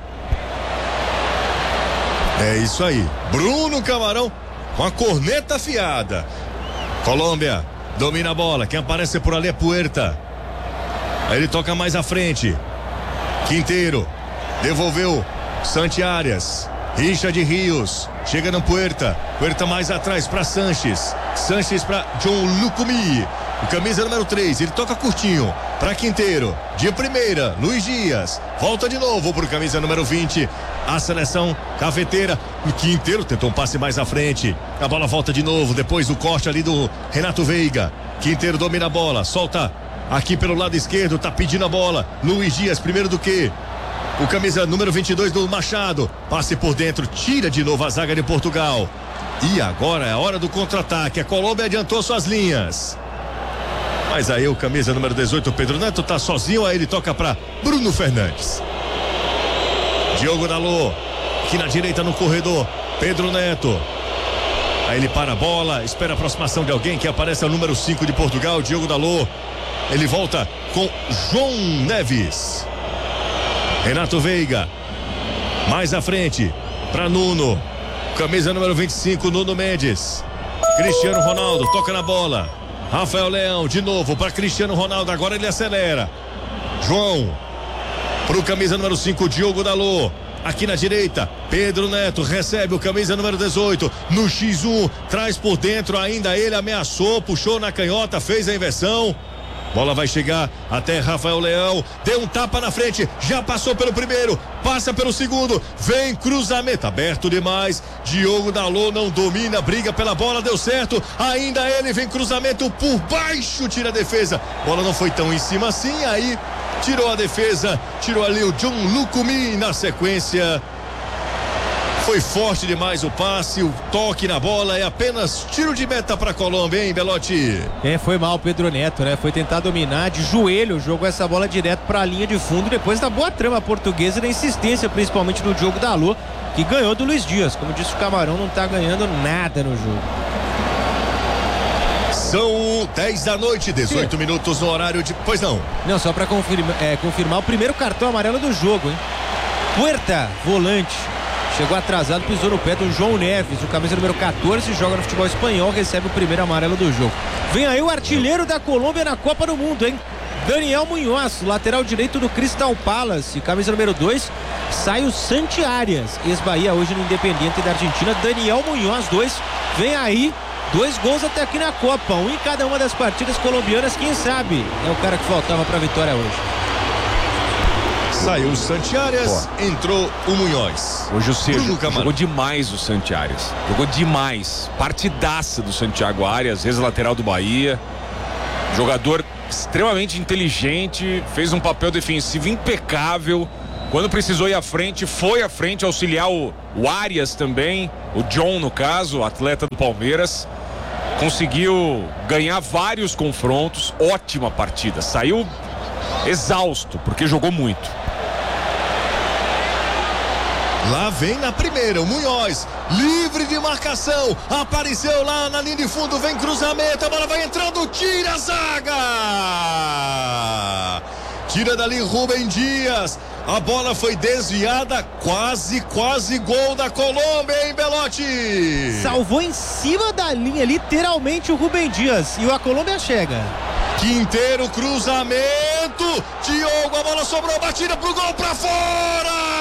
É isso aí. Bruno Camarão com a corneta afiada. Colômbia domina a bola. Quem aparece por ali é Puerta. Aí ele toca mais à frente. Quinteiro devolveu. Santi Arias. Richard Rios. Chega no Puerta. Puerta mais atrás para Sanches. Sanches para John Lucumi. O camisa número 3, ele toca curtinho para Quinteiro, de primeira, Luiz Dias, volta de novo pro camisa número 20, a seleção cafeteira. O Quinteiro tentou um passe mais à frente, a bola volta de novo, depois do corte ali do Renato Veiga. Quinteiro domina a bola, solta aqui pelo lado esquerdo, tá pedindo a bola, Luiz Dias, primeiro do que o camisa número 22 do Machado, passe por dentro, tira de novo a zaga de Portugal. E agora é a hora do contra-ataque, a Colômbia adiantou suas linhas. Mas aí o camisa número 18, Pedro Neto, tá sozinho, aí ele toca para Bruno Fernandes. Diogo Dalot, aqui na direita no corredor, Pedro Neto. Aí ele para a bola, espera a aproximação de alguém, que aparece o número 5 de Portugal, Diogo Dalot. Ele volta com João Neves. Renato Veiga, mais à frente, para Nuno. Camisa número 25, Nuno Mendes. Cristiano Ronaldo, toca na bola. Rafael Leão, de novo para Cristiano Ronaldo, agora ele acelera. João, pro camisa número 5, Diogo Dalot. Aqui na direita, Pedro Neto recebe o camisa número 18 no X1, traz por dentro ainda ele, ameaçou, puxou na canhota, fez a inversão. Bola vai chegar até Rafael Leão, deu um tapa na frente, já passou pelo primeiro, passa pelo segundo, vem cruzamento, aberto demais, Diogo Dalot não domina, briga pela bola, deu certo, ainda ele vem cruzamento por baixo, tira a defesa, bola não foi tão em cima assim, aí tirou a defesa, tirou ali o John Lucumi na sequência. Foi forte demais o passe, o toque na bola, é apenas tiro de meta para a Colômbia, hein, Belotti? Foi mal o Pedro Neto, né? Foi tentar dominar de joelho, jogou essa bola direto para a linha de fundo, depois da boa trama portuguesa e da insistência, principalmente do Diogo Dalot, que ganhou do Luiz Dias. Como disse o Camarão, não tá ganhando nada no jogo. São 10 da noite, 18 minutos no horário de... Pois não. Não, só para confirmar o primeiro cartão amarelo do jogo, hein? Puerta, volante. Chegou atrasado, pisou no pé do João Neves, o camisa número 14, joga no futebol espanhol, recebe o primeiro amarelo do jogo. Vem aí o artilheiro da Colômbia na Copa do Mundo, hein? Daniel Munhoz, lateral direito do Crystal Palace, camisa número 2, sai o Santi Arias, ex-Bahia hoje no Independiente da Argentina. Daniel Munhoz 2, vem aí 2 gols até aqui na Copa, um em cada uma das partidas colombianas. Quem sabe é o cara que faltava para a vitória hoje. Saiu o Santiarias, entrou o Munhoz. Hoje o Sérgio jogou demais o Santiarias. Jogou demais. Partidaça do Santiago Arias, ex-lateral do Bahia. Jogador extremamente inteligente, fez um papel defensivo impecável. Quando precisou ir à frente, foi à frente, auxiliar o Arias também. O John, no caso, atleta do Palmeiras. Conseguiu ganhar vários confrontos. Ótima partida. Saiu exausto, porque jogou muito. Lá vem na primeira, o Munhoz, livre de marcação, apareceu lá na linha de fundo, vem cruzamento, a bola vai entrando, tira a zaga! Tira dali Rubem Dias, a bola foi desviada, quase gol da Colômbia, hein, Belotti? Salvou em cima da linha, literalmente, o Rubem Dias, e a Colômbia chega. Quinteiro, cruzamento, Diogo, a bola sobrou, batida pro gol, pra fora!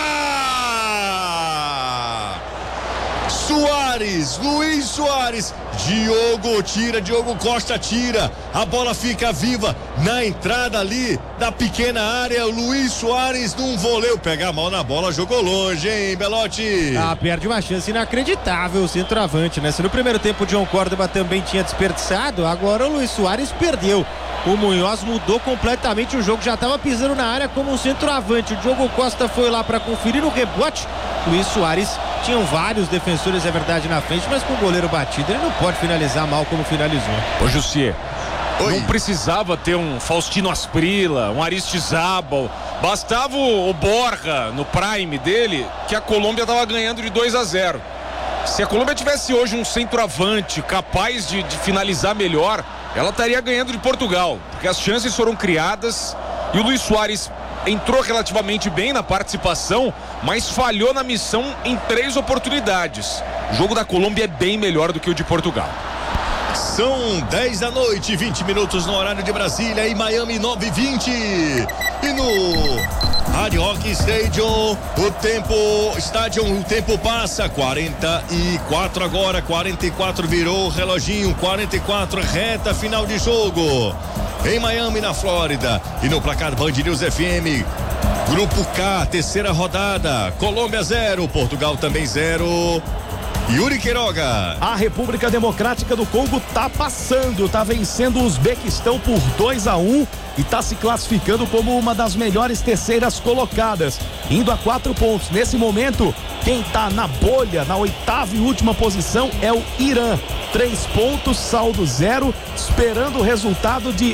Soares, Luiz Soares, Diogo tira, Diogo Costa tira, a bola fica viva na entrada ali da pequena área, o Luiz Soares num voleio, pega a mão na bola, jogou longe, hein, Belotti? Perde uma chance inacreditável o centroavante, né? Se no primeiro tempo o John Córdoba também tinha desperdiçado, agora o Luiz Soares perdeu. O Munhoz mudou completamente o jogo, já estava pisando na área como um centroavante. O Diogo Costa foi lá para conferir o rebote. Luiz Soares tinham vários defensores, é verdade, na frente, mas com o goleiro batido ele não pode finalizar mal como finalizou. Ô Jussier, não precisava ter um Faustino Asprilla, um Aristizábal, bastava o Borja no prime dele, que a Colômbia estava ganhando de 2-0. Se a Colômbia tivesse hoje um centroavante capaz de finalizar melhor, ela estaria ganhando de Portugal, porque as chances foram criadas e o Luiz Soares entrou relativamente bem na participação, mas falhou na missão em 3 oportunidades. O jogo da Colômbia é bem melhor do que o de Portugal. São 10 da noite, 20 minutos no horário de Brasília, em Miami 9:20. E no Hard Rock Stadium, o tempo passa, 44 agora, 44 virou o reloginho, 44 reta final de jogo. Em Miami, na Flórida, e no placar Band News FM, Grupo K, terceira rodada, Colômbia 0, Portugal também 0. Yuri Queiroga. A República Democrática do Congo tá passando, tá vencendo o Uzbequistão por 2-1 e tá se classificando como uma das melhores terceiras colocadas, indo a 4 pontos. Nesse momento, quem tá na bolha, na 8ª e última posição é o Irã. 3 pontos, saldo 0, esperando o resultado de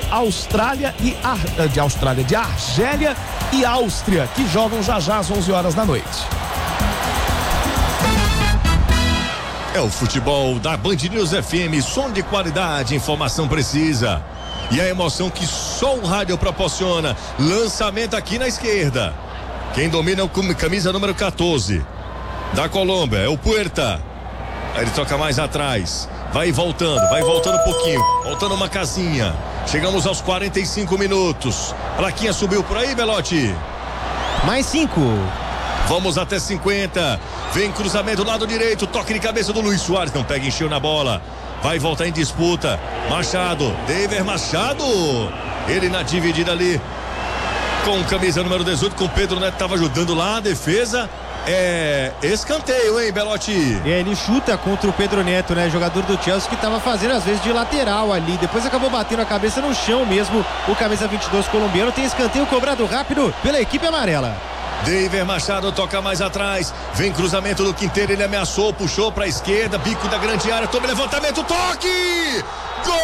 Argélia e Áustria, que jogam já às 11 horas da noite. É o futebol da Band News FM, som de qualidade, informação precisa. E a emoção que só o rádio proporciona. Lançamento aqui na esquerda. Quem domina é o camisa número 14 da Colômbia, é o Puerta. Aí ele toca mais atrás. Vai voltando um pouquinho. Voltando uma casinha. Chegamos aos 45 minutos. Plaquinha subiu por aí, Belotti? Mais 5. Vamos até 50. Vem cruzamento do lado direito. Toque de cabeça do Luiz Soares. Não pega em cheio na bola. Vai voltar em disputa. Machado. David Machado. Ele na dividida ali. Com camisa número 18. Com Pedro Neto. Estava ajudando lá a defesa. É escanteio, hein, Belotti? Ele chuta contra o Pedro Neto, né? Jogador do Chelsea que estava fazendo às vezes de lateral ali. Depois acabou batendo a cabeça no chão mesmo. O camisa 22 colombiano. Tem escanteio cobrado rápido pela equipe amarela. David Machado toca mais atrás. Vem cruzamento do Quinteiro. Ele ameaçou, puxou para a esquerda. Bico da grande área. Toma levantamento. Toque! Gol!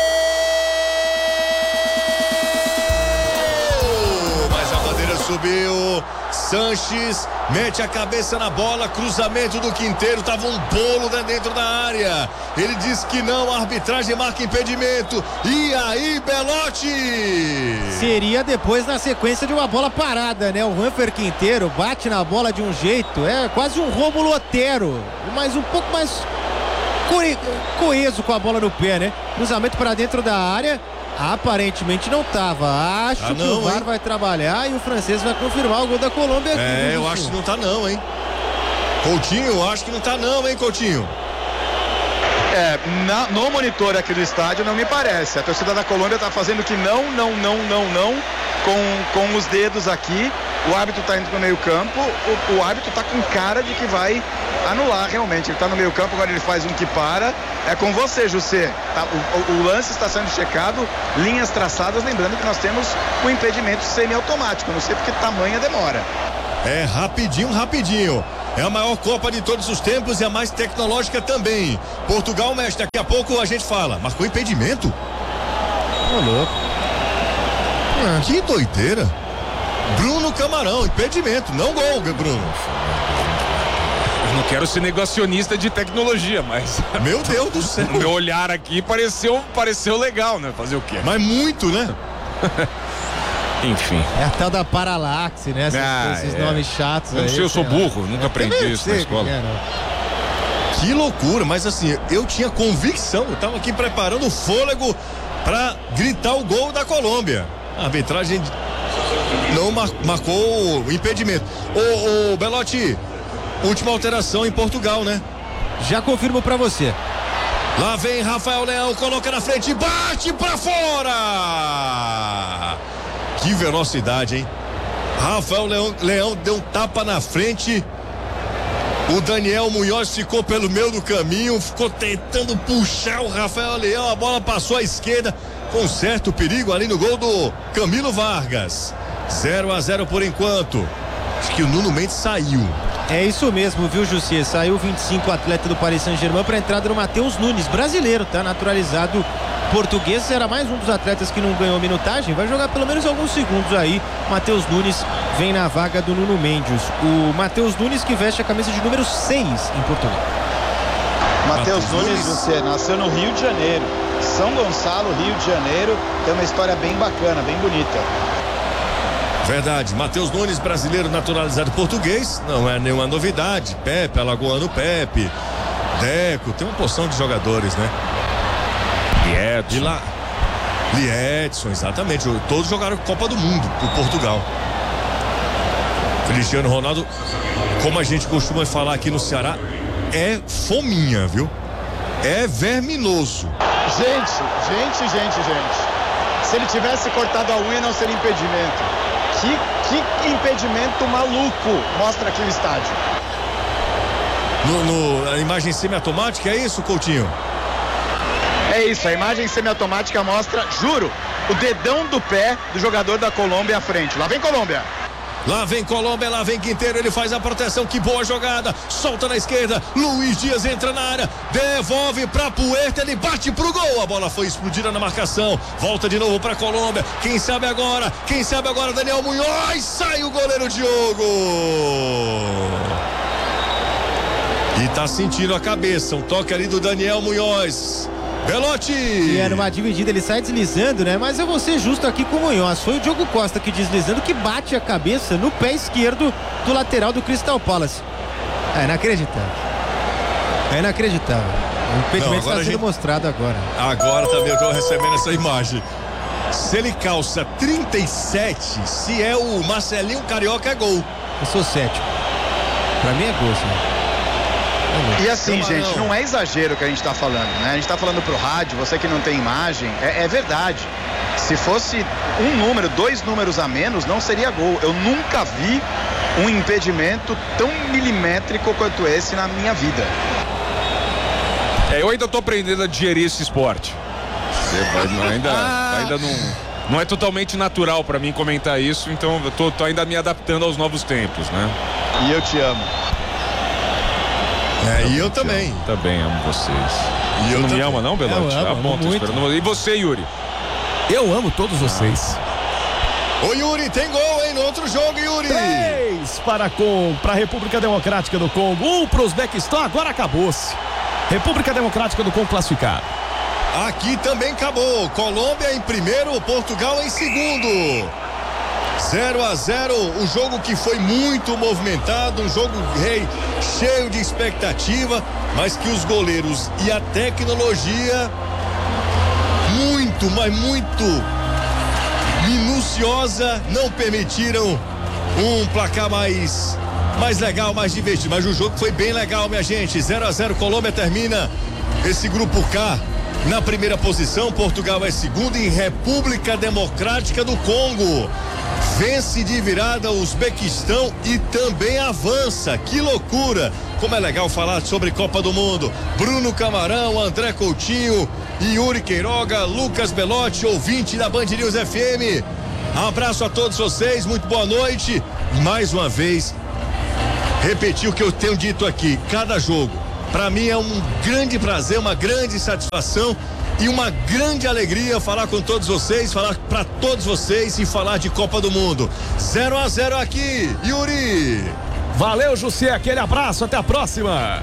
Mas a bandeira subiu. Sanches mete a cabeça na bola, cruzamento do Quinteiro, tava um bolo dentro da área. Ele diz que não, a arbitragem marca impedimento. E aí, Belotti? Seria depois na sequência de uma bola parada, né? O Juanfer Quinteiro bate na bola de um jeito, é quase um Rômulo Otero, mas um pouco mais coeso com a bola no pé, né? Cruzamento para dentro da área. Aparentemente não estava. Acho que o VAR vai trabalhar e o francês vai confirmar o gol da Colômbia aqui. Eu acho que não tá não, hein? Coutinho, eu acho que não tá não, hein, Coutinho? No monitor aqui do estádio não me parece. A torcida da Colômbia está fazendo que não com os dedos aqui. O árbitro está indo para o meio campo. O árbitro está com cara de que vai anular realmente. Ele está no meio campo, agora ele faz um que para. É com você, José. Tá, o lance está sendo checado, linhas traçadas, lembrando que nós temos o impedimento semiautomático. Não sei porque tamanha demora. É rapidinho. É a maior Copa de todos os tempos e a mais tecnológica também. Portugal mexe, daqui a pouco a gente fala. Marcou impedimento? Ô, louco. Que doideira. Bruno Camarão, impedimento, não gol, Bruno. Eu não quero ser negacionista de tecnologia, mas... Meu Deus do céu. O meu olhar aqui pareceu legal, né? Fazer o quê? Mas muito, né? Enfim. É a tal da paralaxe, né? Esses nomes chatos. Eu não sei, eu sou burro, nunca aprendi isso na escola. Que loucura, mas assim, eu tinha convicção, eu tava aqui preparando o fôlego pra gritar o gol da Colômbia. A arbitragem não marcou o impedimento. Ô Belotti, última alteração em Portugal, né? Já confirmo pra você. Lá vem Rafael Leão, coloca na frente, bate pra fora! Que velocidade, hein? Rafael Leão deu um tapa na frente. O Daniel Munhoz ficou pelo meio do caminho, ficou tentando puxar o Rafael Leão, a bola passou à esquerda, com certo perigo ali no gol do Camilo Vargas. 0-0 por enquanto. Acho que o Nuno Mendes saiu. É isso mesmo, viu, José? Saiu 25, atleta do Paris Saint-Germain, para a entrada do Matheus Nunes, brasileiro, tá naturalizado português. Era mais um dos atletas que não ganhou minutagem, vai jogar pelo menos alguns segundos aí. Matheus Nunes vem na vaga do Nuno Mendes. O Matheus Nunes que veste a camisa de número 6 em Portugal. Matheus Nunes, você nasceu no Rio de Janeiro, São Gonçalo, Rio de Janeiro. Tem uma história bem bacana, bem bonita. Verdade, Matheus Nunes, brasileiro naturalizado português, não é nenhuma novidade. Pepe, alagoano Pepe, Deco, tem uma porção de jogadores, né? Liedson, exatamente. Todos jogaram Copa do Mundo por Portugal. Cristiano Ronaldo, como a gente costuma falar aqui no Ceará, é fominha, viu? É verminoso. Gente. Se ele tivesse cortado a unha, não seria impedimento. Que impedimento maluco mostra aqui o estádio. A imagem semiautomática, é isso, Coutinho? É isso, a imagem semiautomática mostra, juro, o dedão do pé do jogador da Colômbia à frente. Lá vem Colômbia. Lá vem Colômbia, lá vem Quinteiro, ele faz a proteção, que boa jogada, solta na esquerda, Luiz Dias entra na área, devolve pra Puerta, ele bate pro gol, a bola foi explodida na marcação, volta de novo pra Colômbia, quem sabe agora, Daniel Munhoz, sai o goleiro Diogo, e tá sentindo a cabeça, um toque ali do Daniel Munhoz. Belotti! E era uma dividida, ele sai deslizando, né? Mas eu vou ser justo aqui com o Munhoz. Foi o Diogo Costa que deslizando, que bate a cabeça no pé esquerdo do lateral do Crystal Palace. É inacreditável. O impedimento está sendo mostrado agora. Agora também eu tô recebendo essa imagem. Se ele calça 37, se é o Marcelinho Carioca, é gol. Eu sou 7. Pra mim é gol, sim. E assim, gente, não é exagero que a gente tá falando, né? A gente tá falando pro rádio, você que não tem imagem, é verdade. Se fosse um número, 2 números a menos, não seria gol. Eu nunca vi um impedimento tão milimétrico quanto esse na minha vida. Eu ainda tô aprendendo a digerir esse esporte. Ainda não é totalmente natural pra mim comentar isso, então eu tô ainda me adaptando aos novos tempos, né? E eu te amo. E eu também. Também amo vocês. E eu não também. Me ama não, Belotti? Eu amo, tô esperando. E você, Yuri? Eu amo todos vocês. Ô Yuri, tem gol, hein? No outro jogo, Yuri. 3 para a República Democrática do Congo, 1 para o Uzbequistão, agora acabou-se. República Democrática do Congo classificado. Aqui também acabou. Colômbia em primeiro, Portugal em segundo. 0-0, o jogo que foi muito movimentado, um jogo cheio de expectativa, mas que os goleiros e a tecnologia muito, mas muito minuciosa não permitiram um placar mais legal, mais divertido. Mas o jogo foi bem legal, minha gente. 0-0, Colômbia termina esse grupo K, na primeira posição, Portugal é segundo em República Democrática do Congo. Vence de virada o Uzbequistão e também avança. Que loucura! Como é legal falar sobre Copa do Mundo. Bruno Camarão, André Coutinho, Yuri Queiroga, Lucas Belotti, ouvinte da Band News FM. Abraço a todos vocês, muito boa noite. Mais uma vez, repetir o que eu tenho dito aqui, cada jogo, para mim é um grande prazer, uma grande satisfação e uma grande alegria falar com todos vocês, falar para todos vocês e falar de Copa do Mundo. 0-0 aqui, Yuri. Valeu, José, aquele abraço, até a próxima.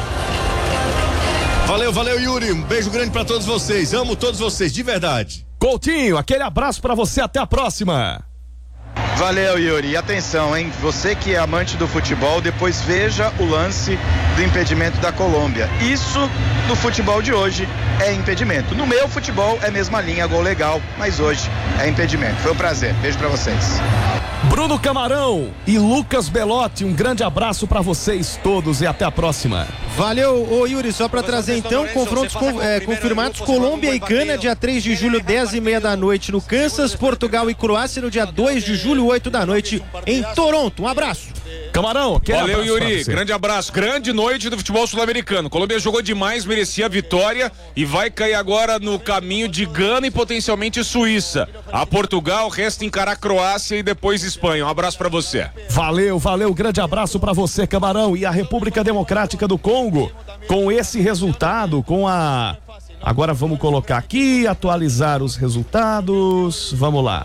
Valeu, Yuri, um beijo grande para todos vocês, amo todos vocês, de verdade. Coutinho, aquele abraço para você, até a próxima. Valeu, Yuri. E atenção, hein? Você que é amante do futebol, depois veja o lance do impedimento da Colômbia. Isso, no futebol de hoje, é impedimento. No meu futebol, é mesma linha, gol legal, mas hoje é impedimento. Foi um prazer. Beijo pra vocês. Bruno Camarão e Lucas Belotti, um grande abraço pra vocês todos e até a próxima. Valeu, ô Yuri, só pra trazer então, confrontos confirmados, Colômbia e Gana, dia 3 de julho, 10h30 da noite no Kansas, Portugal e Croácia no dia 2 de julho, 8 da noite em Toronto. Um abraço. Camarão, valeu, Yuri, grande abraço, grande noite do futebol sul-americano. Colômbia jogou demais, merecia a vitória e vai cair agora no caminho de Gana e potencialmente Suíça. A Portugal resta encarar Croácia e depois Espanha. Um abraço pra você. Valeu, grande abraço pra você, Camarão. E a República Democrática do Congo, com esse resultado, agora vamos colocar aqui, atualizar os resultados, vamos lá.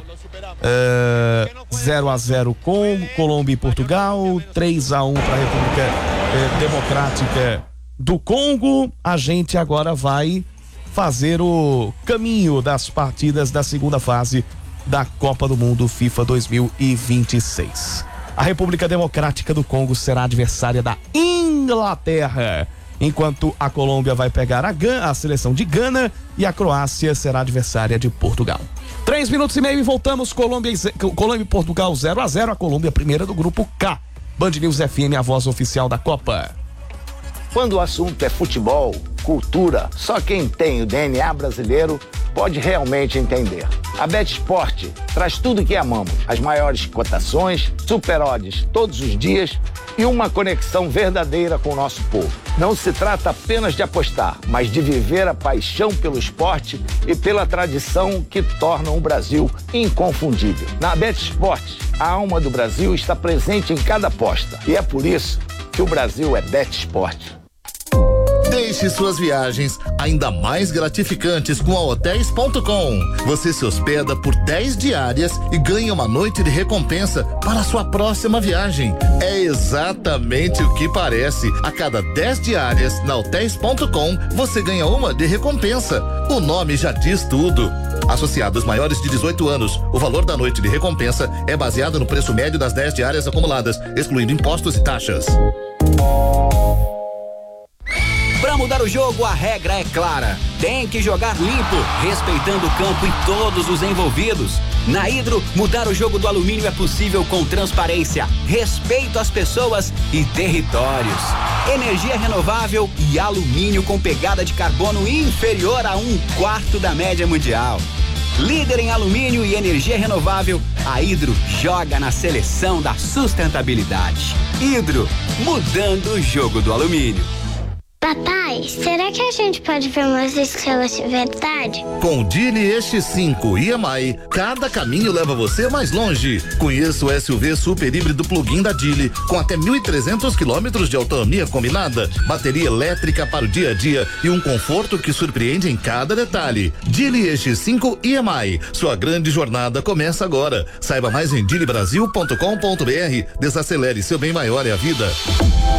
0-0 Congo, Colômbia e Portugal, 3-1 para a República Democrática do Congo. A gente agora vai fazer o caminho das partidas da segunda fase da Copa do Mundo FIFA 2026. A República Democrática do Congo será adversária da Inglaterra, enquanto a Colômbia vai pegar a seleção de Gana e a Croácia será adversária de Portugal. 3 minutos e meio e voltamos. Colômbia e Portugal 0-0. A Colômbia primeira do grupo K. Band News FM, a voz oficial da Copa. Quando o assunto é futebol, cultura, só quem tem o DNA brasileiro pode realmente entender. A BetSport traz tudo o que amamos. As maiores cotações, super odds todos os dias e uma conexão verdadeira com o nosso povo. Não se trata apenas de apostar, mas de viver a paixão pelo esporte e pela tradição que tornam o Brasil inconfundível. Na BetSport, a alma do Brasil está presente em cada aposta. E é por isso que o Brasil é BetSport. Deixe suas viagens ainda mais gratificantes com a Hotels.com. Você se hospeda por 10 diárias e ganha uma noite de recompensa para a sua próxima viagem. É exatamente o que parece. A cada 10 diárias na Hotels.com, você ganha uma de recompensa. O nome já diz tudo. Associados maiores de 18 anos, o valor da noite de recompensa é baseado no preço médio das 10 diárias acumuladas, excluindo impostos e taxas. Para mudar o jogo, a regra é clara. Tem que jogar limpo, respeitando o campo e todos os envolvidos. Na Hidro, mudar o jogo do alumínio é possível com transparência, respeito às pessoas e territórios. Energia renovável e alumínio com pegada de carbono inferior a 1/4 da média mundial. Líder em alumínio e energia renovável, a Hidro joga na seleção da sustentabilidade. Hidro, mudando o jogo do alumínio. Papai, será que a gente pode ver umas estrelas de verdade? Com o Dili EX5 EMI, cada caminho leva você mais longe. Conheça o SUV super híbrido plug-in da Dili, com até 1.300 quilômetros de autonomia combinada, bateria elétrica para o dia a dia e um conforto que surpreende em cada detalhe. Dili EX5 EMI, sua grande jornada começa agora. Saiba mais em dilibrasil.com.br. Desacelere, seu bem maior é a vida.